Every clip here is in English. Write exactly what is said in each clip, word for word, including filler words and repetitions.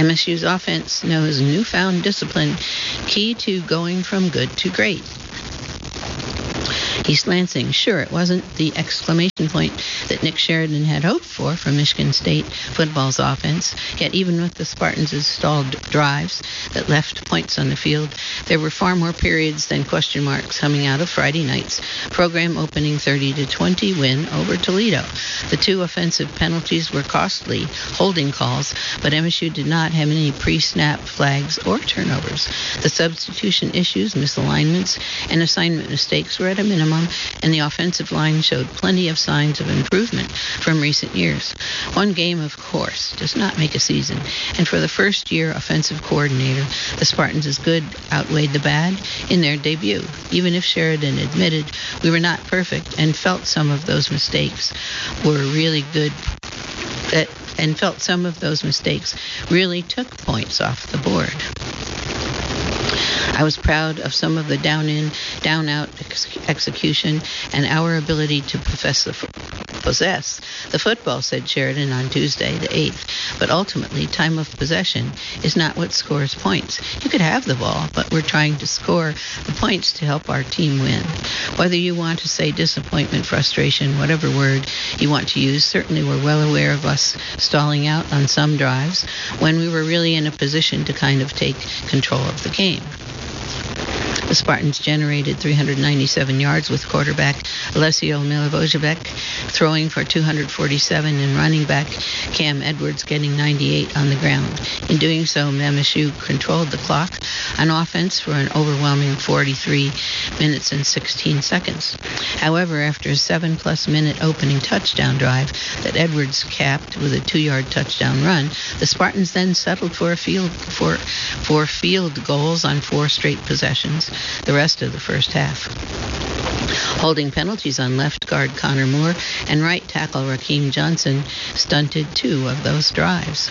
M S U's offense knows newfound discipline, key to going from good to great. East Lansing, sure, it wasn't the exclamation point that Nick Sheridan had hoped for from Michigan State football's offense, yet even with the Spartans' stalled drives that left points on the field, there were far more periods than question marks coming out of Friday night's program opening thirty to twenty win over Toledo. The two offensive penalties were costly holding calls, but M S U did not have any pre-snap flags or turnovers. The substitution issues, misalignments, and assignment mistakes were at a minimum, and the offensive line showed plenty of signs of improvement from recent years. One game, of course, does not make a season, and for the first year offensive coordinator, the Spartans' good outweighed the bad in their debut. Even if Sheridan admitted we were not perfect and felt some of those mistakes were really good, that and felt some of those mistakes really took points off the board. I was proud of some of the down-in, down-out ex- execution and our ability to possess the, f- possess the football, said Sheridan on Tuesday, the eighth. But ultimately, time of possession is not what scores points. You could have the ball, but we're trying to score the points to help our team win. Whether you want to say disappointment, frustration, whatever word you want to use, certainly we're well aware of us stalling out on some drives when we were really in a position to kind of take control of the game. The Spartans generated three hundred ninety-seven yards with quarterback Alessio Milivojevic throwing for two hundred forty-seven and running back Cam Edwards getting ninety-eight on the ground. In doing so, M S U controlled the clock on offense for an overwhelming forty-three minutes and sixteen seconds. However, after a seven-plus minute opening touchdown drive that Edwards capped with a two-yard touchdown run, the Spartans then settled for a field for for field goals on four straight possessions the rest of the first half. Holding penalties on left guard Connor Moore and right tackle Raheem Johnson stunted two of those drives.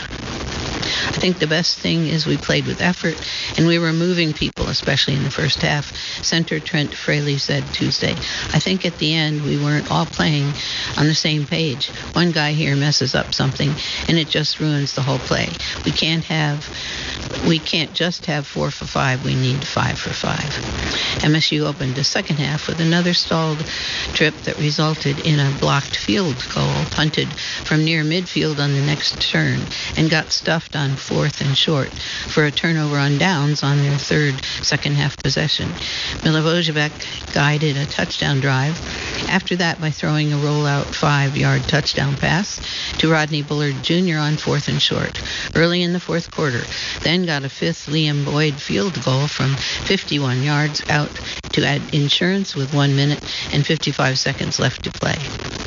I think the best thing is we played with effort and we were moving people, especially in the first half, center Trent Fraley said Tuesday. I think at the end we weren't all playing on the same page. One guy here messes up something and it just ruins the whole play. We can't have We can't just have four for five. We need five for five. M S U opened the second half with another stalled trip that resulted in a blocked field goal, punted from near midfield on the next turn, and got stuffed on fourth and short for a turnover on downs on their third second-half possession. Milivojevic guided a touchdown drive after that by throwing a rollout five-yard touchdown pass to Rodney Bullard Junior on fourth and short early in the fourth quarter. Then got a fifth Liam Boyd field goal from fifty-one yards out to add insurance with one minute and fifty-five seconds left to play.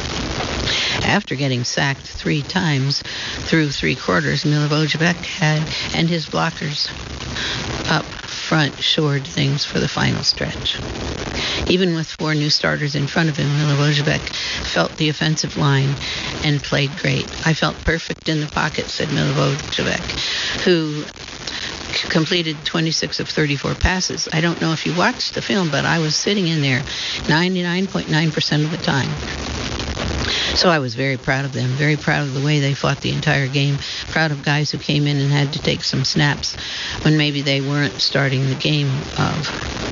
After getting sacked three times through three quarters, Milivojevic had and his blockers up front shored things for the final stretch. Even with four new starters in front of him, Milivojevic felt the offensive line and played great. I felt perfect in the pocket, said Milivojevic, who completed twenty-six of thirty-four passes. I don't know if you watched the film, but I was sitting in there ninety-nine point nine percent of the time. So I was very proud of them, very proud of the way they fought the entire game, proud of guys who came in and had to take some snaps when maybe they weren't starting the game of.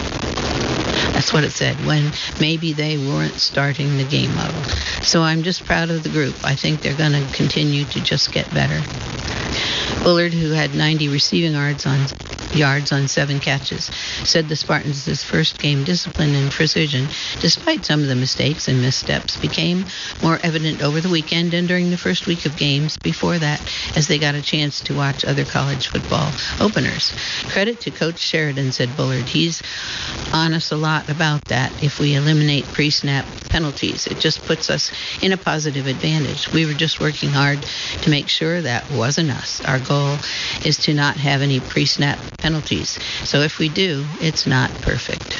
That's what it said, when maybe they weren't starting the game of. So I'm just proud of the group. I think they're going to continue to just get better. Bullard, who had ninety receiving yards on yards on seven catches, said the Spartans' first game discipline and precision, despite some of the mistakes and missteps, became more evident over the weekend and during the first week of games before that, as they got a chance to watch other college football openers. Credit to Coach Sheridan, said Bullard. He's on us a lot about that. If we eliminate pre-snap penalties, it just puts us in a positive advantage. We were just working hard to make sure that wasn't us. Our goal is to not have any pre-snap penalties. So if we do, it's not perfect.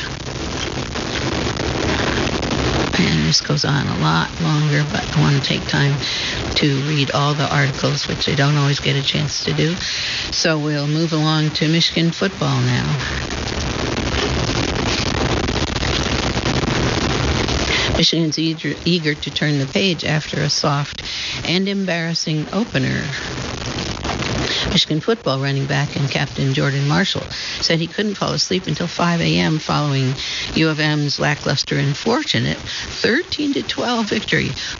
And this goes on a lot longer, but I want to take time to read all the articles, which I don't always get a chance to do. So we'll move along to Michigan football now. Michigan's eager, eager to turn the page after a soft and embarrassing opener. Michigan football running back and captain Jordan Marshall said he couldn't fall asleep until five a.m. following U of M's lackluster and fortunate thirteen to twelve victory